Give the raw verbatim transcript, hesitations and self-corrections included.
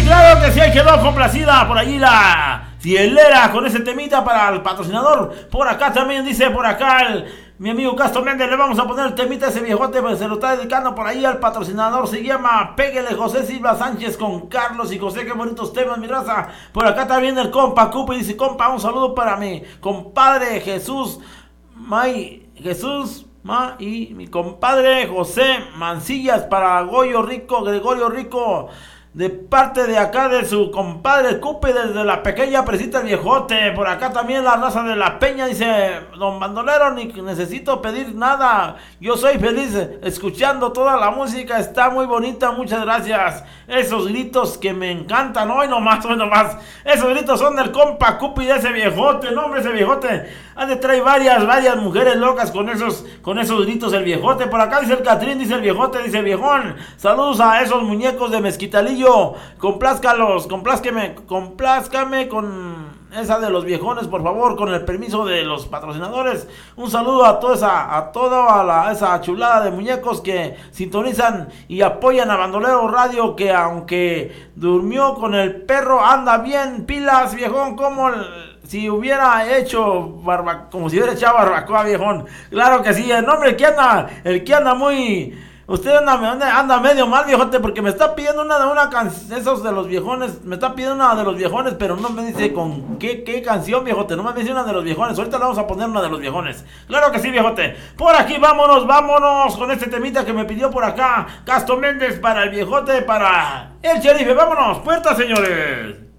claro que sí, ahí quedó complacida por allí la fielera con ese temita para el patrocinador. Por acá también dice, por acá el, mi amigo Castro Méndez, le vamos a poner el temita a ese viejote, pues se lo está dedicando por ahí al patrocinador. Se llama Péguele José Silva Sánchez con Carlos y José. Qué bonitos temas, mi raza. Por acá también el compa Cupa y dice, compa, un saludo para mi compadre Jesús May, Jesús Ma y mi compadre José Mancillas para Goyo Rico, Gregorio Rico, de parte de acá de su compadre Cupe desde la pequeña presita el viejote. Por acá también la raza de la Peña dice, don bandolero, ni necesito pedir nada, yo soy feliz escuchando toda la música, está muy bonita, muchas gracias. Esos gritos que me encantan, hoy nomás, hoy nomás, esos gritos son del compa Cupe y de ese viejote. No, hombre, ese viejote ha de traer varias, varias mujeres locas con esos, con esos gritos el viejote. Por acá dice el Catrín, dice el viejote, dice viejón, saludos a esos muñecos de Mezquitalillo, complázcalos, complázqueme, complázcame con esa de los viejones, por favor, con el permiso de los patrocinadores. Un saludo a toda esa, a toda la, esa chulada de muñecos que sintonizan y apoyan a Bandolero Radio, que aunque durmió con el perro, anda bien, pilas, viejón, como el, si hubiera hecho barba, como si hubiera echado barbacoa, viejón. Claro que sí, el nombre, el que anda, el que anda muy... Usted anda, anda, anda medio mal, viejote, porque me está pidiendo una de una canción, esos de los viejones, me está pidiendo una de los viejones, pero no me dice con qué, qué canción, viejote, no me dice una de los viejones. Ahorita le vamos a poner una de los viejones. Claro que sí, viejote. Por aquí vámonos, vámonos con este temita que me pidió por acá Castro Méndez para el viejote, para el sheriff. Vámonos, puerta, señores.